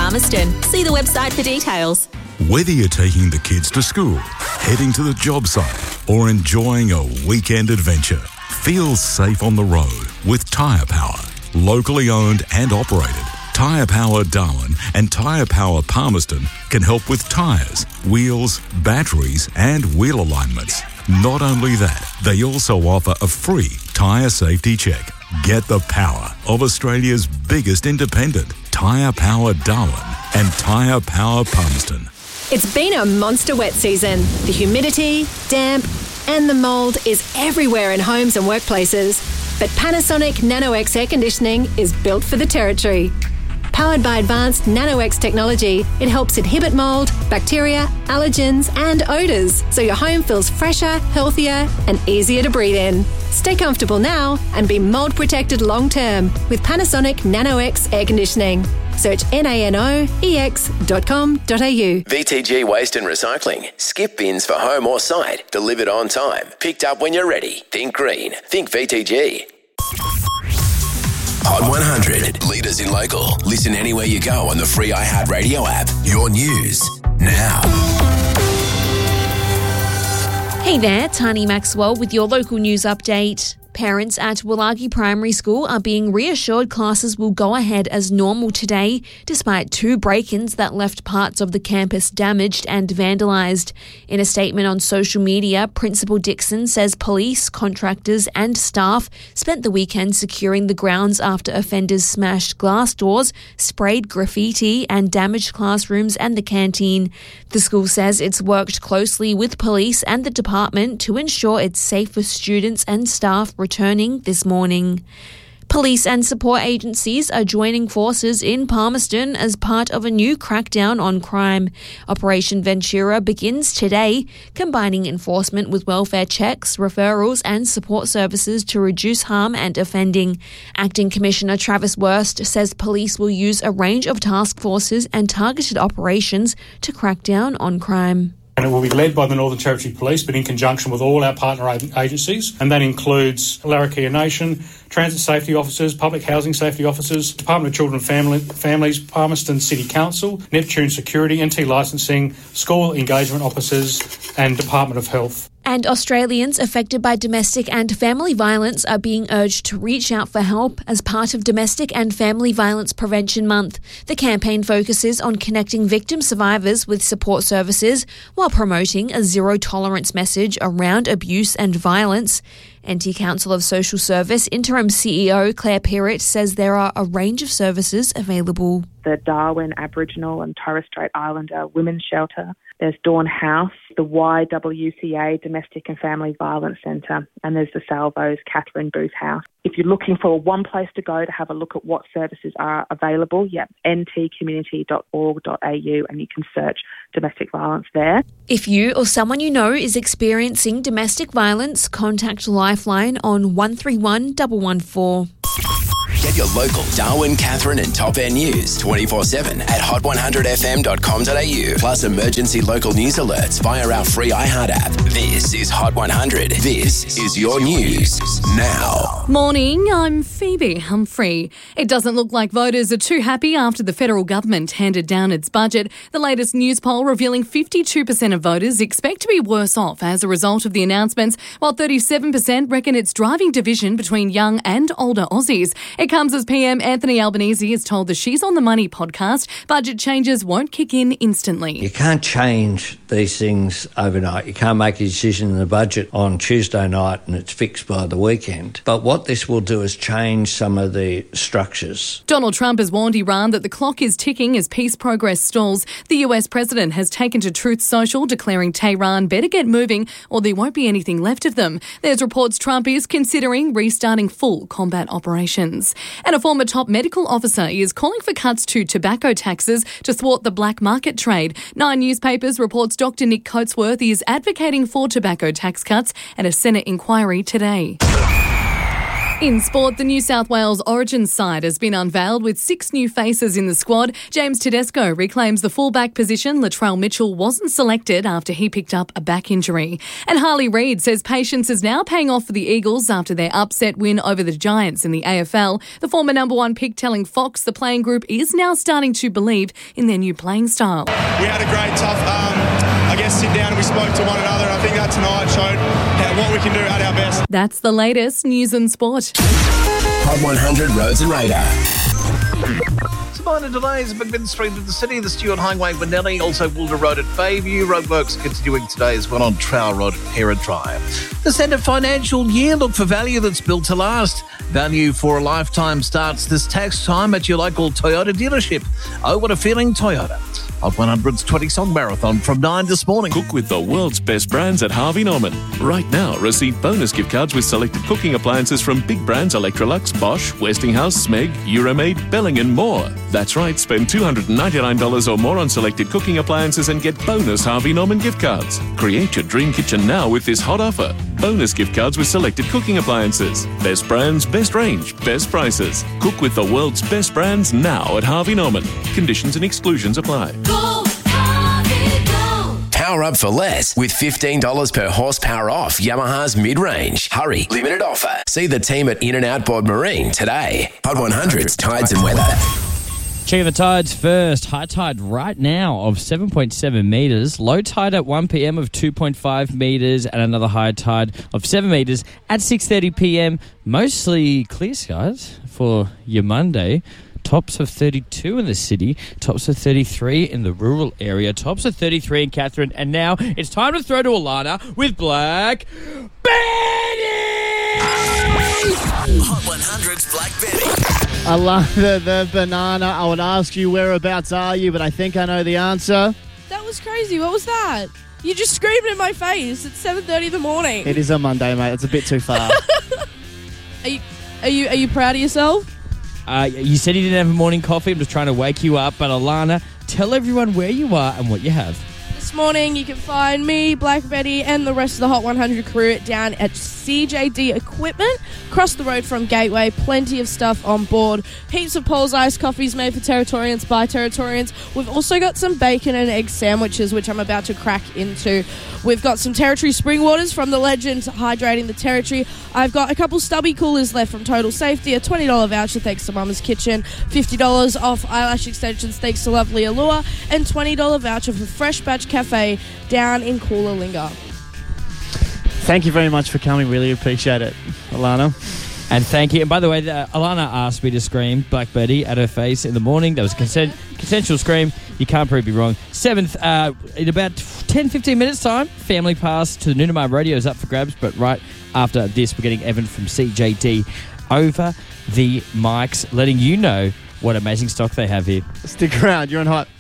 Palmerston. See the website for details. Whether you're taking the kids to school, heading to the job site, or enjoying a weekend adventure, feel safe on the road with Tyre Power. Locally owned and operated, Tyre Power Darwin and Tyre Power Palmerston can help with tyres, wheels, batteries and wheel alignments. Not only that, they also offer a free tyre safety check. Get the power of Australia's biggest independent, Tyre Power Darwin and Tyre Power Palmerston. It's been a monster wet season. The humidity, damp and the mould is everywhere in homes and workplaces. But Panasonic NanoX air conditioning is built for the territory. Powered by advanced NanoX technology, it helps inhibit mould, bacteria, allergens and odours, so your home feels fresher, healthier and easier to breathe in. Stay comfortable now and be mould protected long term with Panasonic NanoX air conditioning. Search nanoex.com.au. VTG Waste and Recycling. Skip bins for home or site. Delivered on time. Picked up when you're ready. Think green. Think VTG. Hot 100. Leaders in local. Listen anywhere you go on the free iHeartRadio app. Your news now. Hey there, Tani Maxwell with your local news update. Parents at Woollahgi Primary School are being reassured classes will go ahead as normal today, despite 2 break-ins that left parts of the campus damaged and vandalised. In a statement on social media, Principal Dixon says police, contractors and staff spent the weekend securing the grounds after offenders smashed glass doors, sprayed graffiti and damaged classrooms and the canteen. The school says it's worked closely with police and the department to ensure it's safe for students and staff returning this morning. Police and support agencies are joining forces in Palmerston as part of a new crackdown on crime. Operation Ventura begins today, combining enforcement with welfare checks, referrals and support services to reduce harm and offending. Acting Commissioner Travis Wurst says police will use a range of task forces and targeted operations to crack down on crime. And it will be led by the Northern Territory Police, but in conjunction with all our partner agencies. And that includes Larrakia Nation, Transit Safety Officers, Public Housing Safety Officers, Department of Children and Families, Palmerston City Council, Neptune Security, NT Licensing, School Engagement Officers and Department of Health. And Australians affected by domestic and family violence are being urged to reach out for help as part of Domestic and Family Violence Prevention Month. The campaign focuses on connecting victim survivors with support services while promoting a zero-tolerance message around abuse and violence. NT Council of Social Service Interim CEO Claire Pirrett says there are a range of services available. The Darwin Aboriginal and Torres Strait Islander Women's Shelter. There's Dawn House, the YWCA Domestic and Family Violence Centre, and there's the Salvo's Catherine Booth House. If you're looking for one place to go to have a look at what services are available, ntcommunity.org.au, and you can search domestic violence there. If you or someone you know is experiencing domestic violence, contact Lifeline on 131 114. Get your local Darwin, Catherine and Top End news 24/7 at hot100fm.com.au. Plus emergency local news alerts via our free iHeart app. This is Hot 100. This is your news now. Morning, I'm Phoebe Humphrey. It doesn't look like voters are too happy after the federal government handed down its budget. The latest news poll revealing 52% of voters expect to be worse off as a result of the announcements, while 37% reckon it's driving division between young and older Aussies. It comes as PM Anthony Albanese is told the She's on the Money podcast budget changes won't kick in instantly. You can't change these things overnight. You can't make a decision in the budget on Tuesday night and it's fixed by the weekend. But what this will do is change some of the structures. Donald Trump has warned Iran that the clock is ticking as peace progress stalls. The US president has taken to Truth Social, declaring Tehran better get moving or there won't be anything left of them. There's reports Trump is considering restarting full combat operations. And a former top medical officer is calling for cuts to tobacco taxes to thwart the black market trade. Nine Newspapers reports Dr. Nick Coatsworth is advocating for tobacco tax cuts at a Senate inquiry today. In sport, the New South Wales Origin side has been unveiled with 6 new faces in the squad. James Tedesco reclaims the fullback position. Latrell Mitchell wasn't selected after he picked up a back injury. And Harley Reid says patience is now paying off for the Eagles after their upset win over the Giants in the AFL. The former number 1 pick telling Fox the playing group is now starting to believe in their new playing style. We had a great, tough, sit down and we spoke to one another. I think that tonight showed what we can do at our best. That's the latest news and sport. Hot 100 Roads and Radar. Some minor delays at McMinn Street in the city, the Stuart Highway, Benelli, also Wilder Road at Bayview. Roadworks continuing today as well on Trowell Road at Hera Drive. The Centre Financial Year, look for value that's built to last. Value for a lifetime starts this tax time at your local Toyota dealership. Oh, what a feeling, Toyota. Hot 100's 20-song marathon from 9 this morning. Cook with the world's best brands at Harvey Norman. Right now, receive bonus gift cards with selected cooking appliances from big brands Electrolux, Bosch, Westinghouse, Smeg, Euromaid, Belling and more. That's right, spend $299 or more on selected cooking appliances and get bonus Harvey Norman gift cards. Create your dream kitchen now with this hot offer. Bonus gift cards with selected cooking appliances. Best brands, best range, best prices. Cook with the world's best brands now at Harvey Norman. Conditions and exclusions apply. Power up for less with $15 per horsepower off Yamaha's mid-range. Hurry, limited offer. See the team at In-N-Out Board Marine today. Hot 100's Tides and Weather. Checking the tides first. High tide right now of 7.7 metres. Low tide at 1 p.m. of 2.5 metres and another high tide of 7 metres at 6:30 p.m. Mostly clear skies for your Monday. Tops of 32 in the city, tops of 33 in the rural area, tops of 33 in Katherine. And now it's time to throw to Alana with Black Betty! Hot 100's Black Betty. I love the banana. I would ask you whereabouts are you, but I think I know the answer. That was crazy. What was that? You just screamed in my face. It's 7:30 in the morning. It is a Monday, mate. It's a bit too far. Are you proud of yourself? You said you didn't have a morning coffee. I'm just trying to wake you up. But Alana, tell everyone where you are and what you have. This morning you can find me, Black Betty, and the rest of the Hot 100 crew down at CJD Equipment, across the road from Gateway. Plenty of stuff on board. Heaps of Paul's iced coffees made for Territorians by Territorians. We've also got some bacon and egg sandwiches, which I'm about to crack into. We've got some Territory spring waters from the legend hydrating the Territory. I've got a couple stubby coolers left from Total Safety, a $20 voucher thanks to Mama's Kitchen, $50 off eyelash extensions thanks to Lovely Allure, and $20 voucher for Fresh Batch Cafe down in Coolangatta. Thank you very much for coming. Really appreciate it, Alana. And thank you. And by the way, Alana asked me to scream Black Betty at her face in the morning. That was a consensual scream. You can't prove me wrong. 7th, in about 10-15 minutes' time, Family Pass to the Noonamar Radio is up for grabs. But right after this, we're getting Evan from CJD over the mics, letting you know what amazing stock they have here. Stick around. You're on Hot.